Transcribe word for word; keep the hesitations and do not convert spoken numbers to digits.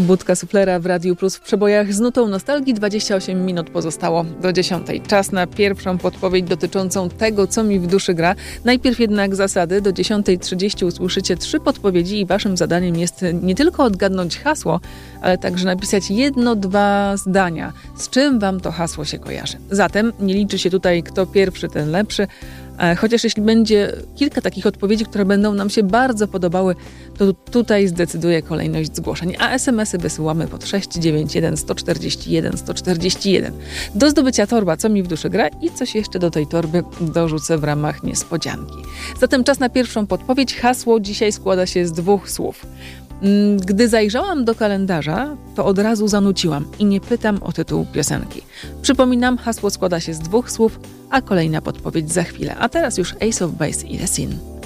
Budka Suflera w Radiu Plus w przebojach z nutą nostalgii. dwadzieścia osiem minut pozostało do dziesiątej. Czas na pierwszą podpowiedź dotyczącą tego, co mi w duszy gra. Najpierw jednak zasady. Do dziesiątej trzydzieści usłyszycie trzy podpowiedzi i waszym zadaniem jest nie tylko odgadnąć hasło, ale także napisać jedno, dwa zdania. Z czym wam to hasło się kojarzy? Zatem nie liczy się tutaj kto pierwszy, ten lepszy. Chociaż jeśli będzie kilka takich odpowiedzi, które będą nam się bardzo podobały, to tutaj zdecyduje kolejność zgłoszeń. A es em esy wysyłamy pod sześć dziewięć jeden jeden cztery jeden cztery jeden. Do zdobycia torba Co mi w duszy gra i coś jeszcze do tej torby dorzucę w ramach niespodzianki. Zatem czas na pierwszą podpowiedź. Hasło dzisiaj składa się z dwóch słów. Gdy zajrzałam do kalendarza, to od razu zanuciłam i nie pytam o tytuł piosenki. Przypominam, hasło składa się z dwóch słów, a kolejna podpowiedź za chwilę. A teraz już Ace of Base i The Sin.